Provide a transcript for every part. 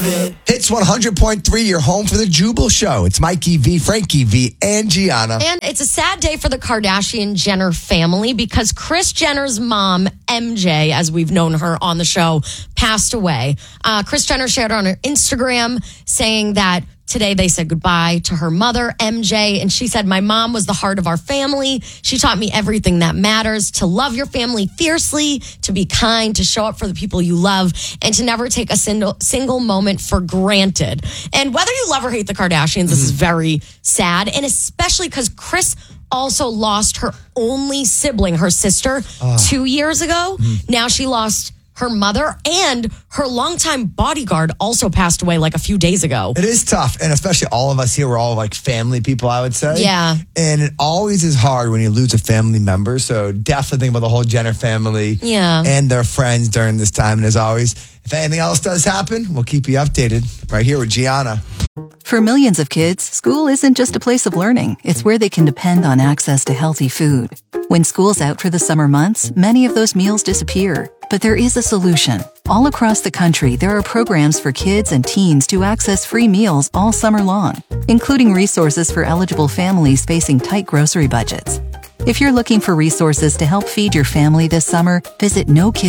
Hits 100.3, your home for the Jubal Show. It's Mikey V, Frankie V, and Gianna. And it's a sad day for the Kardashian-Jenner family because Kris Jenner's mom, MJ, as we've known her on the show, passed away. Kris Jenner shared on her Instagram saying that today they said goodbye to her mother, MJ, and she said, "My mom was the heart of our family. She taught me everything that matters, to love your family fiercely, to be kind, to show up for the people you love, and to never take a single moment for granted." And whether you love or hate the Kardashians, this is very sad, and especially because Kris also lost her only sibling, her sister, 2 years ago. Now she lost her mother, and her longtime bodyguard also passed away like a few days ago. It is tough, and especially all of us here, we're all like family people, I would say. Yeah. And it always is hard when you lose a family member, so definitely think about the whole Jenner family and their friends during this time. And as always, if anything else does happen, we'll keep you updated right here with Gianna. For millions of kids, school isn't just a place of learning. It's where they can depend on access to healthy food. When school's out for the summer months, many of those meals disappear. But there is a solution. All across the country, there are programs for kids and teens to access free meals all summer long, including resources for eligible families facing tight grocery budgets. If you're looking for resources to help feed your family this summer, visit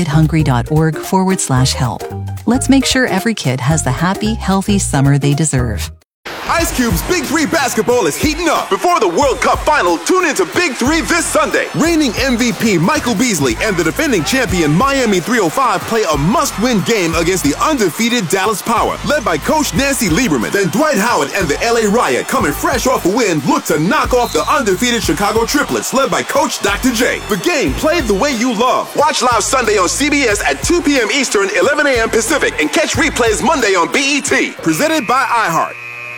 nokidhungry.org/help. Let's make sure every kid has the happy, healthy summer they deserve. Ice Cube's Big 3 basketball is heating up. Before the World Cup final, tune into Big 3 this Sunday. Reigning MVP Michael Beasley and the defending champion Miami 305 play a must-win game against the undefeated Dallas Power, led by Coach Nancy Lieberman. Then Dwight Howard and the LA Riot, coming fresh off a win, look to knock off the undefeated Chicago Triplets, led by Coach Dr. J. The game played the way you love. Watch live Sunday on CBS at 2 p.m. Eastern, 11 a.m. Pacific, and catch replays Monday on BET. Presented by iHeart.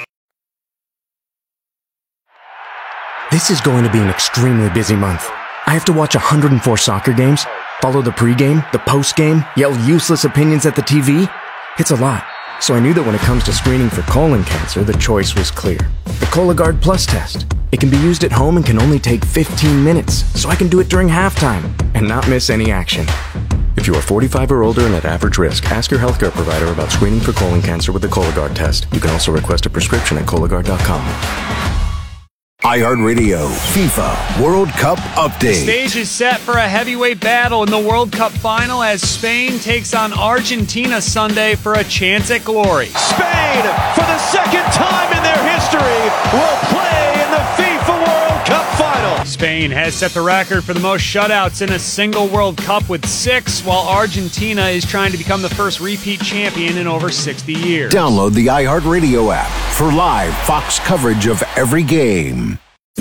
This is going to be an extremely busy month. I have to watch 104 soccer games, follow the pregame, the postgame, yell useless opinions at the TV. It's a lot. So I knew that when it comes to screening for colon cancer, the choice was clear. The Cologuard Plus test. It can be used at home and can only take 15 minutes, so I can do it during halftime and not miss any action. If you are 45 or older and at average risk, ask your healthcare provider about screening for colon cancer with the Cologuard test. You can also request a prescription at Cologuard.com. iHeartRadio FIFA World Cup update. The stage is set for a heavyweight battle in the World Cup final as Spain takes on Argentina Sunday for a chance at glory. Spain, for the second time in their history, will play in the FIFA World Cup final. Spain has set the record for the most shutouts in a single World Cup with 6, while Argentina is trying to become the first repeat champion in over 60 years. Download the iHeartRadio app for live Fox coverage of every game.